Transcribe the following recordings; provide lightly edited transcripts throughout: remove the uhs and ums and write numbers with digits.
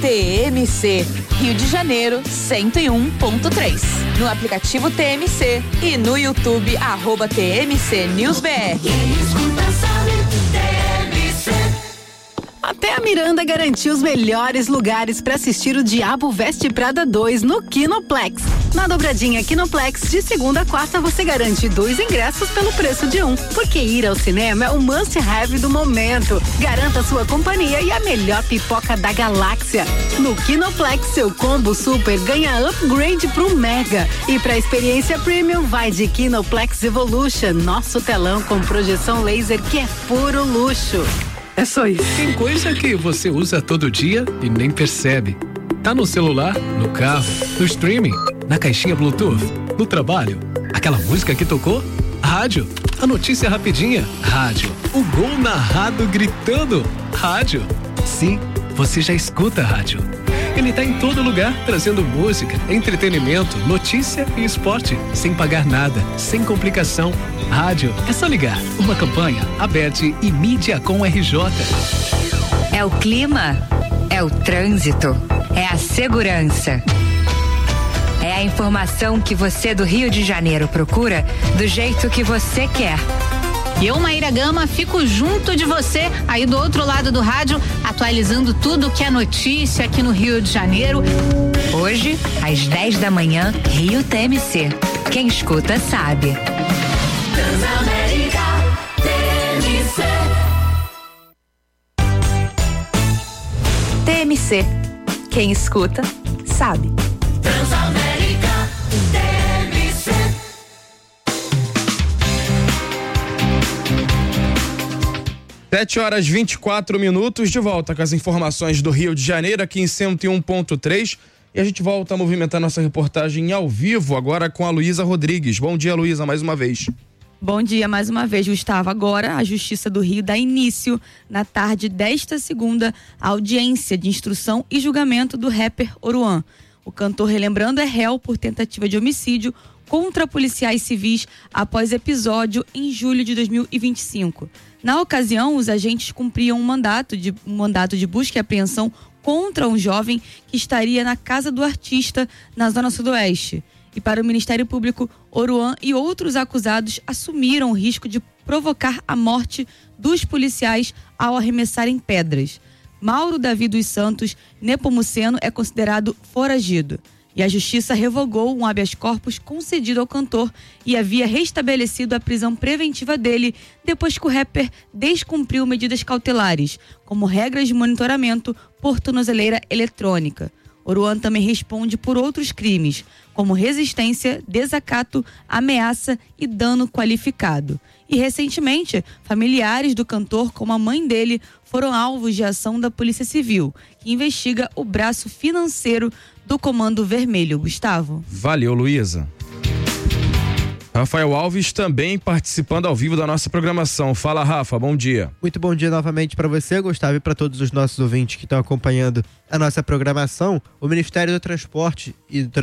TMC, Rio de Janeiro 101.3. No aplicativo TMC e no YouTube @TMC News BR. Até a Miranda garantiu os melhores lugares para assistir o Diabo Veste Prada 2 no Kinoplex. Na dobradinha Kinoplex, de segunda a quarta, você garante 2 ingressos pelo preço de 1. Porque ir ao cinema é o must-have do momento. Garanta sua companhia e a melhor pipoca da galáxia. No Kinoplex, seu combo super ganha upgrade pro Mega. E pra experiência premium, vai de Kinoplex Evolution, nosso telão com projeção laser que é puro luxo. É só isso. Tem coisa que você usa todo dia e nem percebe. Tá no celular, no carro, no streaming, na caixinha Bluetooth, no trabalho. Aquela música que tocou? Rádio. A notícia rapidinha? Rádio. O gol narrado gritando? Rádio. Sim, você já escuta a rádio. Ele tá em todo lugar, trazendo música, entretenimento, notícia e esporte, sem pagar nada, sem complicação. Rádio, é só ligar. Uma campanha, Aberte e Mídia com RJ. É o clima, é o trânsito, é a segurança. É a informação que você do Rio de Janeiro procura do jeito que você quer. E eu, Maíra Gama, fico junto de você aí do outro lado do rádio, atualizando tudo que é notícia aqui no Rio de Janeiro. Hoje, às 10 da manhã, Rio TMC. Quem escuta sabe. Transamérica TMC. TMC. Quem escuta sabe. Transamérica TMC. 7h24, de volta com as informações do Rio de Janeiro, aqui em 101.3. E a gente volta a movimentar nossa reportagem ao vivo, agora com a Luísa Rodrigues. Bom dia, Luísa, mais uma vez. Bom dia mais uma vez, Gustavo. Agora, a Justiça do Rio dá início, na tarde desta segunda, à audiência de instrução e julgamento do rapper Oruan. O cantor, relembrando, é réu por tentativa de homicídio contra policiais civis após episódio em julho de 2025. Na ocasião, os agentes cumpriam um mandato de busca e apreensão contra um jovem que estaria na casa do artista na zona sudoeste. E para o Ministério Público, Oruan e outros acusados assumiram o risco de provocar a morte dos policiais ao arremessarem pedras. Mauro Davi dos Santos Nepomuceno é considerado foragido. E a Justiça revogou um habeas corpus concedido ao cantor e havia restabelecido a prisão preventiva dele depois que o rapper descumpriu medidas cautelares, como regras de monitoramento por tornozeleira eletrônica. Oruan também responde por outros crimes, como resistência, desacato, ameaça e dano qualificado. E recentemente, familiares do cantor, como a mãe dele, foram alvos de ação da Polícia Civil, que investiga o braço financeiro do Comando Vermelho. Gustavo. Valeu, Luísa. Rafael Alves também participando ao vivo da nossa programação. Fala, Rafa, bom dia. Muito bom dia novamente para você, Gustavo, e para todos os nossos ouvintes que estão acompanhando a nossa programação. O Ministério do Transportes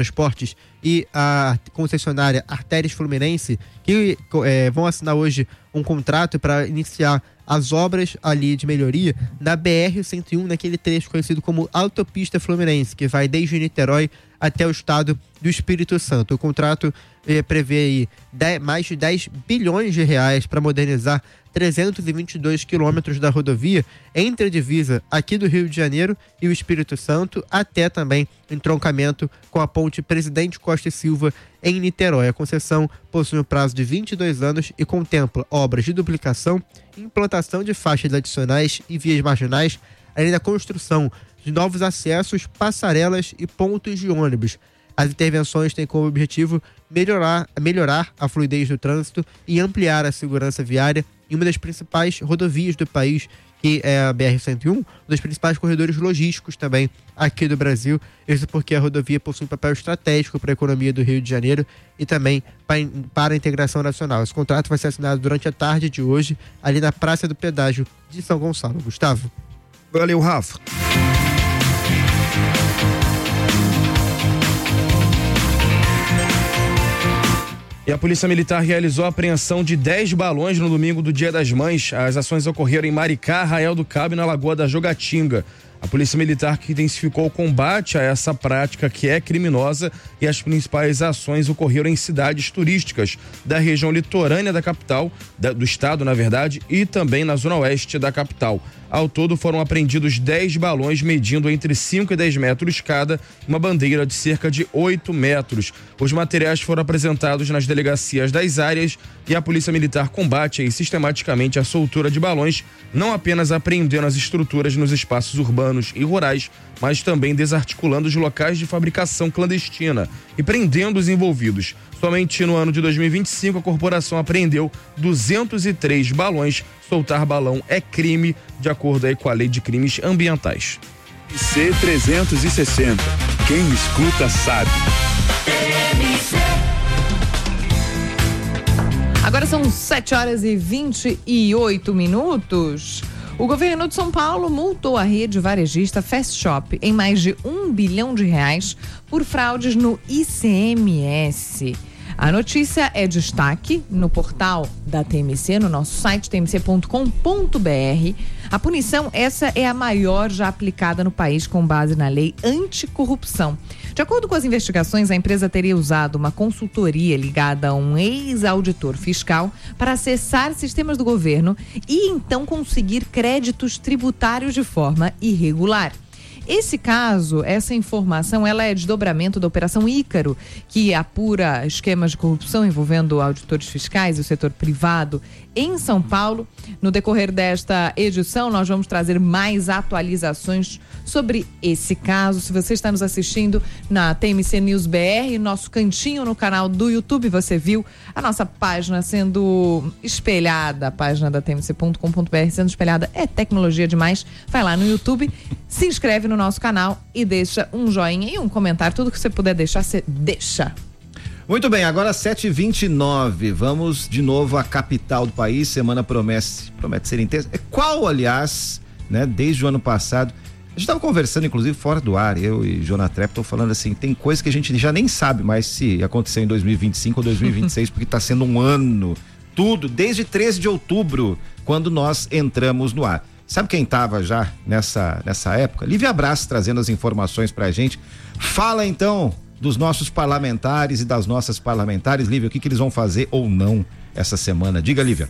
e a concessionária Artérias Fluminense que vão assinar hoje um contrato para iniciar as obras ali de melhoria na BR-101, naquele trecho conhecido como Autopista Fluminense, que vai desde Niterói até o estado do Espírito Santo. O contrato prevê aí mais de 10 bilhões de reais para modernizar 322 quilômetros da rodovia entre a divisa aqui do Rio de Janeiro e o Espírito Santo, até também entroncamento com a ponte Presidente Costa e Silva em Niterói. A concessão possui um prazo de 22 anos e contempla obras de duplicação, implantação de faixas adicionais e vias marginais, além da construção de novos acessos, passarelas e pontos de ônibus. As intervenções têm como objetivo melhorar a fluidez do trânsito e ampliar a segurança viária em uma das principais rodovias do país, que é a BR-101, um dos principais corredores logísticos também aqui do Brasil. Isso porque a rodovia possui um papel estratégico para a economia do Rio de Janeiro e também para a integração nacional. Esse contrato vai ser assinado durante a tarde de hoje, ali na Praça do Pedágio de São Gonçalo. Gustavo. Valeu, Rafa. E a Polícia Militar realizou a apreensão de 10 balões no domingo do Dia das Mães. As ações ocorreram em Maricá, Arraial do Cabo e na Lagoa da Jogatinga. A Polícia Militar que intensificou o combate a essa prática que é criminosa, e as principais ações ocorreram em cidades turísticas da região litorânea da capital, do estado, na verdade, e também na zona oeste da capital. Ao todo foram apreendidos 10 balões medindo entre 5 e 10 metros cada, uma bandeira de cerca de 8 metros. Os materiais foram apresentados nas delegacias das áreas e a Polícia Militar combate sistematicamente a soltura de balões, não apenas apreendendo as estruturas nos espaços urbanos e rurais, mas também desarticulando os locais de fabricação clandestina e prendendo os envolvidos. Somente no ano de 2025, a corporação apreendeu 203 balões. Soltar balão é crime, de acordo aí com a Lei de Crimes Ambientais. C360. Quem escuta sabe. Agora são 7h28. O governo de São Paulo multou a rede varejista Fast Shop em mais de R$1 bilhão por fraudes no ICMS. A notícia é destaque no portal da TMC, no nosso site tmc.com.br. A punição, essa é a maior já aplicada no país com base na lei anticorrupção. De acordo com as investigações, a empresa teria usado uma consultoria ligada a um ex-auditor fiscal para acessar sistemas do governo e então conseguir créditos tributários de forma irregular. Esse caso, essa informação, ela é desdobramento da Operação Ícaro, que apura esquemas de corrupção envolvendo auditores fiscais e o setor privado em São Paulo. No decorrer desta edição, nós vamos trazer mais atualizações sobre esse caso. Se você está nos assistindo na TMC News BR, nosso cantinho no canal do YouTube, você viu a nossa página sendo espelhada, a página da tmc.com.br sendo espelhada, é tecnologia demais. Vai lá no YouTube, se inscreve no nosso canal e deixa um joinha e um comentário. Tudo que você puder deixar, você deixa. Muito bem, agora 7h29, vamos de novo à capital do país. Semana promete ser intensa. Qual, aliás, né, desde o ano passado, a gente estava conversando, inclusive, fora do ar, eu e Jonathan Trepton falando assim, tem coisa que a gente já nem sabe mais se aconteceu em 2025 ou 2026, porque está sendo um ano, tudo, desde 13 de outubro, quando nós entramos no ar. Sabe quem estava já nessa época? Lívia Brás trazendo as informações pra gente. Fala então dos nossos parlamentares e das nossas parlamentares. Lívia, o que eles vão fazer ou não essa semana? Diga, Lívia.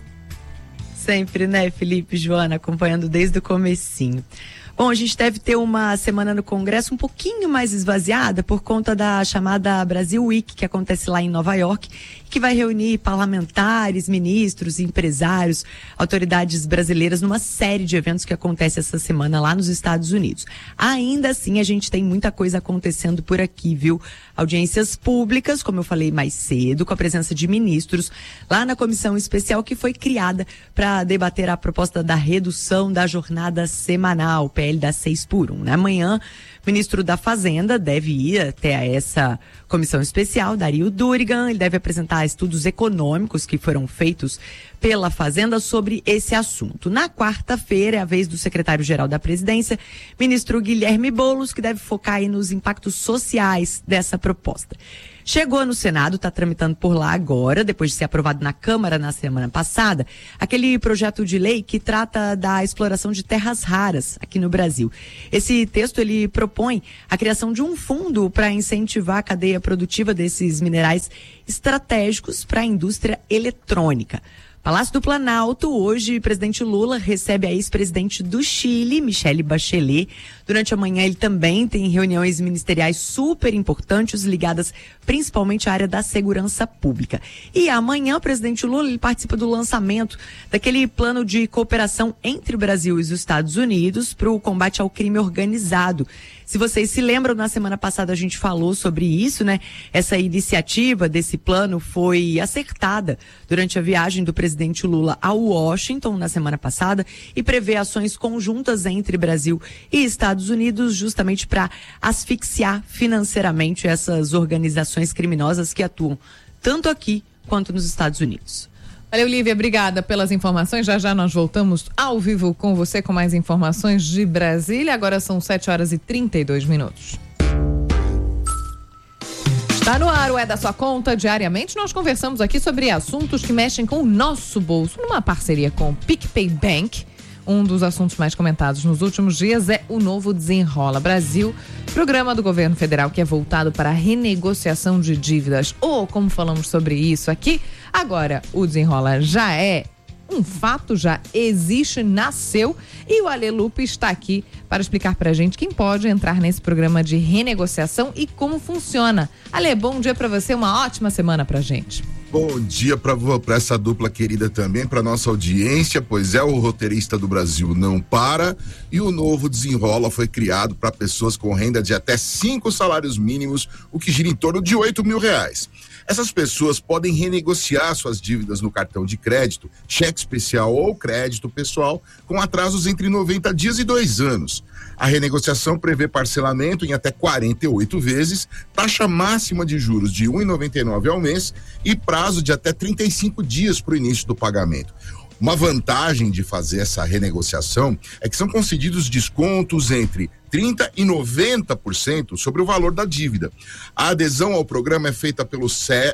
Sempre, né, Felipe, Joana, acompanhando desde o comecinho. Bom, a gente deve ter uma semana no Congresso um pouquinho mais esvaziada por conta da chamada Brasil Week, que acontece lá em Nova York, que vai reunir parlamentares, ministros, empresários, autoridades brasileiras numa série de eventos que acontece essa semana lá nos Estados Unidos. Ainda assim, a gente tem muita coisa acontecendo por aqui, viu? Audiências públicas, como eu falei mais cedo, com a presença de ministros, lá na comissão especial que foi criada para debater a proposta da redução da jornada semanal, PL da 6x1, né? Amanhã, o ministro da Fazenda deve ir até essa comissão especial, Dario Durigan. Ele deve apresentar estudos econômicos que foram feitos pela Fazenda sobre esse assunto. Na quarta-feira é a vez do secretário-geral da Presidência, ministro Guilherme Boulos, que deve focar aí nos impactos sociais dessa proposta. Chegou no Senado, está tramitando por lá agora, depois de ser aprovado na Câmara na semana passada, aquele projeto de lei que trata da exploração de terras raras aqui no Brasil. Esse texto, ele propõe a criação de um fundo para incentivar a cadeia produtiva desses minerais estratégicos para a indústria eletrônica. Palácio do Planalto, hoje, o presidente Lula recebe a ex-presidente do Chile, Michelle Bachelet. Durante a manhã, ele também tem reuniões ministeriais super importantes ligadas principalmente à área da segurança pública. E amanhã, o presidente Lula ele participa do lançamento daquele plano de cooperação entre o Brasil e os Estados Unidos para o combate ao crime organizado. Se vocês se lembram, na semana passada a gente falou sobre isso, né? Essa iniciativa desse plano foi acertada durante a viagem do presidente Lula a Washington na semana passada e prevê ações conjuntas entre Brasil e Estados Unidos justamente para asfixiar financeiramente essas organizações criminosas que atuam tanto aqui quanto nos Estados Unidos. Valeu, Lívia, obrigada pelas informações. Já já nós voltamos ao vivo com você com mais informações de Brasília. Agora são 7h32. Está no ar o É da Sua Conta. Diariamente nós conversamos aqui sobre assuntos que mexem com o nosso bolso, numa parceria com o PicPay Bank. Um dos assuntos mais comentados nos últimos dias é o novo Desenrola Brasil, programa do governo federal que é voltado para a renegociação de dívidas. Ou, como falamos sobre isso aqui, agora o Desenrola já é um fato, já existe, nasceu, e o Ale Lupe está aqui para explicar pra gente quem pode entrar nesse programa de renegociação e como funciona. Ale, bom dia pra você, uma ótima semana pra gente. Bom dia para essa dupla querida também, para nossa audiência, pois o roteirista do Brasil não para, e o novo Desenrola foi criado para pessoas com renda de até 5 salários mínimos, o que gira em torno de R$8 mil. Essas pessoas podem renegociar suas dívidas no cartão de crédito, cheque especial ou crédito pessoal, com atrasos entre 90 dias e 2 anos. A renegociação prevê parcelamento em até 48 vezes, taxa máxima de juros de R$ 1,99 ao mês e prazo de até 35 dias para o início do pagamento. Uma vantagem de fazer essa renegociação é que são concedidos descontos entre 30% e 90% sobre o valor da dívida. A adesão ao programa é feita pelo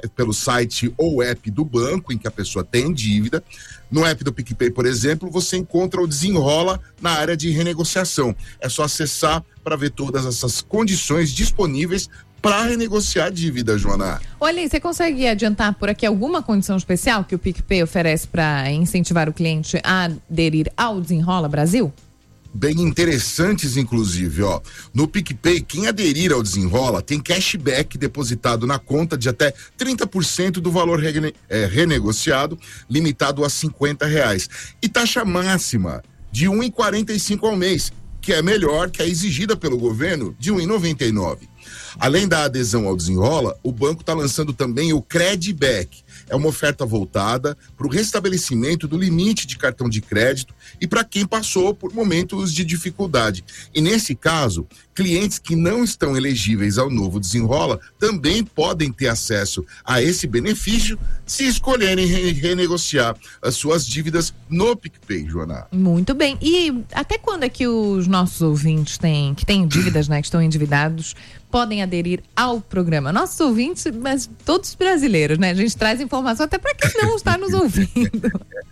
site ou app do banco em que a pessoa tem dívida. No app do PicPay, por exemplo, você encontra o Desenrola na área de renegociação. É só acessar para ver todas essas condições disponíveis para renegociar a dívida, Joana. Olha, você consegue adiantar por aqui alguma condição especial que o PicPay oferece para incentivar o cliente a aderir ao Desenrola Brasil? Bem interessantes, inclusive, ó. No PicPay, quem aderir ao Desenrola tem cashback depositado na conta de até 30% do valor renegociado, limitado a R$50. E taxa máxima de R$ 1,45 ao mês, que é melhor que a exigida pelo governo de R$ 1,99. Além da adesão ao Desenrola, o banco está lançando também o Credback. É uma oferta voltada para o restabelecimento do limite de cartão de crédito e para quem passou por momentos de dificuldade. E nesse caso, clientes que não estão elegíveis ao novo Desenrola também podem ter acesso a esse benefício se escolherem renegociar as suas dívidas no PicPay, Joana. Muito bem. E até quando é que os nossos ouvintes que têm dívidas, né, que estão endividados, podem aderir ao programa? Nossos ouvintes, mas todos brasileiros, né? A gente traz informação até para quem não está nos ouvindo.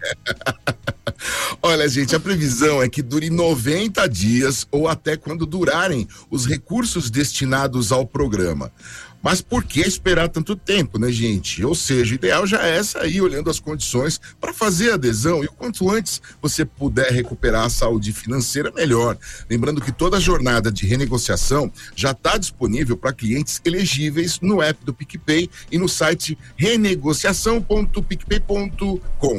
Olha, gente, a previsão é que dure 90 dias ou até quando durarem os recursos destinados ao programa. Mas por que esperar tanto tempo, né, gente? Ou seja, o ideal já é sair olhando as condições para fazer a adesão, e o quanto antes você puder recuperar a saúde financeira, melhor. Lembrando que toda a jornada de renegociação já está disponível para clientes elegíveis no app do PicPay e no site renegociação.picpay.com.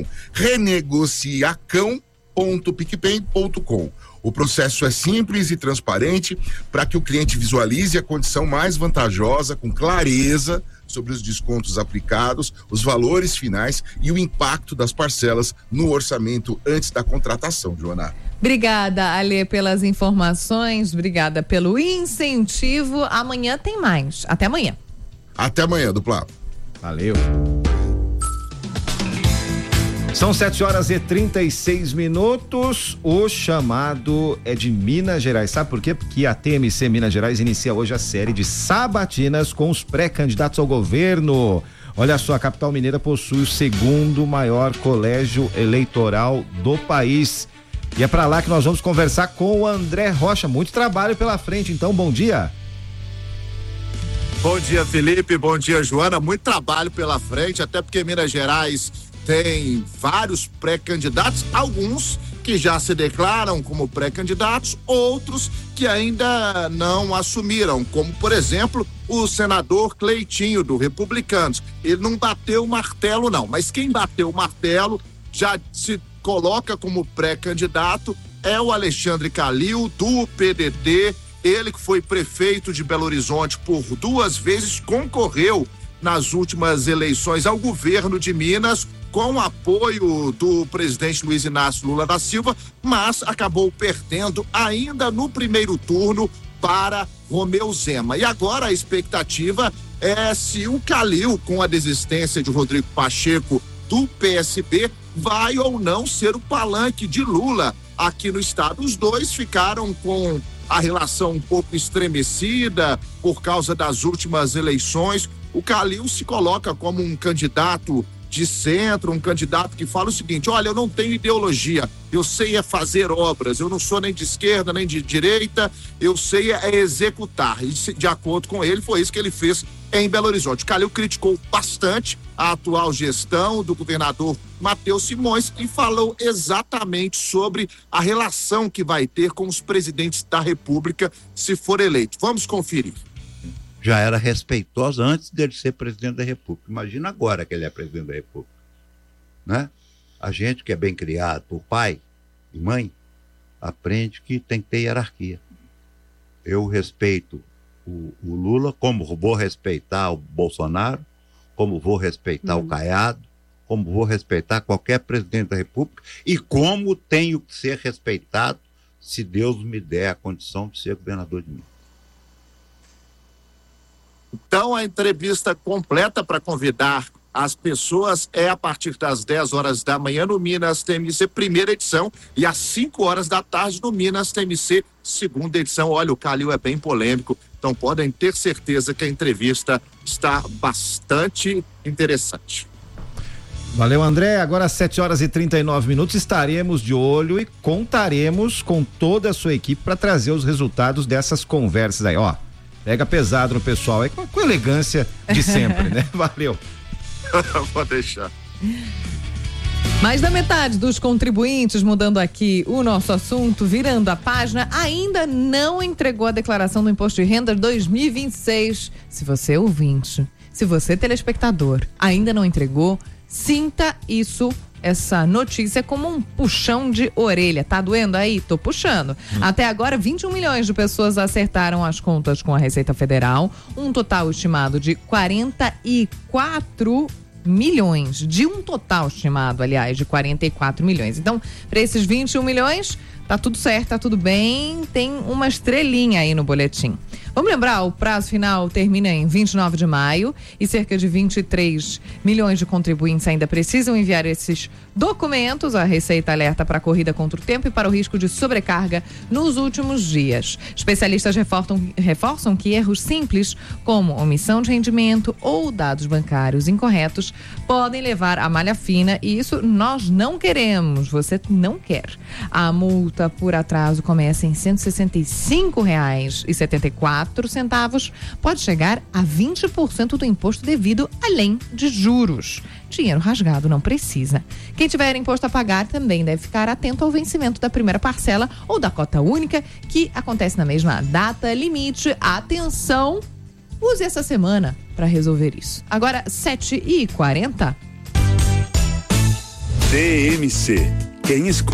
renegociacão.picpay.com. O processo é simples e transparente para que o cliente visualize a condição mais vantajosa com clareza sobre os descontos aplicados, os valores finais e o impacto das parcelas no orçamento antes da contratação, Joana. Obrigada, Ale, pelas informações, obrigada pelo incentivo. Amanhã tem mais. Até amanhã. Até amanhã, dupla. Valeu. São 7h36. O chamado é de Minas Gerais. Sabe por quê? Porque a TMC Minas Gerais inicia hoje a série de sabatinas com os pré-candidatos ao governo. Olha só, a capital mineira possui o segundo maior colégio eleitoral do país. E é para lá que nós vamos conversar com o André Rocha. Muito trabalho pela frente, então, bom dia. Bom dia, Felipe. Bom dia, Joana. Muito trabalho pela frente, até porque Minas Gerais tem vários pré-candidatos, alguns que já se declaram como pré-candidatos, outros que ainda não assumiram, como, por exemplo, o senador Cleitinho, do Republicanos. Ele não bateu o martelo, não, mas quem bateu o martelo já se coloca como pré-candidato é o Alexandre Calil, do PDT. Ele que foi prefeito de Belo Horizonte por 2 vezes, concorreu nas últimas eleições ao governo de Minas, com o apoio do presidente Luiz Inácio Lula da Silva, mas acabou perdendo ainda no primeiro turno para Romeu Zema. E agora a expectativa é se o Calil, com a desistência de Rodrigo Pacheco do PSB, vai ou não ser o palanque de Lula aqui no estado. Os dois ficaram com a relação um pouco estremecida por causa das últimas eleições. O Calil se coloca como um candidato de centro, um candidato que fala o seguinte: olha, eu não tenho ideologia, eu sei é fazer obras, eu não sou nem de esquerda nem de direita, eu sei é executar. E de acordo com ele, foi isso que ele fez em Belo Horizonte. Calil criticou bastante a atual gestão do governador Matheus Simões e falou exatamente sobre a relação que vai ter com os presidentes da República se for eleito. Vamos conferir. Já era respeitosa antes dele ser presidente da República. Imagina agora que ele é presidente da República, né? A gente que é bem criado por pai e mãe aprende que tem que ter hierarquia. Eu respeito o Lula, como vou respeitar o Bolsonaro, como vou respeitar o Caiado, como vou respeitar qualquer presidente da República e como tenho que ser respeitado se Deus me der a condição de ser governador de Minas. Então, a entrevista completa para convidar as pessoas é a partir das 10 horas da manhã no Minas TMC, primeira edição, e às 5 horas da tarde no Minas TMC, segunda edição. Olha, o Calil é bem polêmico, então podem ter certeza que a entrevista está bastante interessante. Valeu, André. Agora às 7h39 estaremos de olho e contaremos com toda a sua equipe para trazer os resultados dessas conversas aí, ó. Pega pesado no pessoal aí, com elegância de sempre, né? Valeu. Vou deixar. Mais da metade dos contribuintes, mudando aqui o nosso assunto, virando a página, ainda não entregou a declaração do Imposto de Renda 2026. Se você é ouvinte, se você é telespectador, ainda não entregou, sinta isso, essa notícia, como um puxão de orelha. Tá doendo aí? Tô puxando. Até agora, 21 milhões de pessoas acertaram as contas com a Receita Federal, um total estimado de 44 milhões, de um total estimado, aliás, de 44 milhões. Então, para esses 21 milhões, tá tudo certo, tá tudo bem, tem uma estrelinha aí no boletim. Vamos lembrar, o prazo final termina em 29 de maio e cerca de 23 milhões de contribuintes ainda precisam enviar esses documentos. A Receita alerta para a corrida contra o tempo e para o risco de sobrecarga nos últimos dias. Especialistas reforçam que erros simples, como omissão de rendimento ou dados bancários incorretos, podem levar à malha fina, e isso nós não queremos, você não quer. A multa por atraso começa em R$ 165,74, pode chegar a 20% do imposto devido, além de juros. Dinheiro rasgado não precisa. Quem tiver imposto a pagar também deve ficar atento ao vencimento da primeira parcela ou da cota única, que acontece na mesma data limite. Atenção, use essa semana para resolver isso. Agora, 7h40. TMC. Quem escuta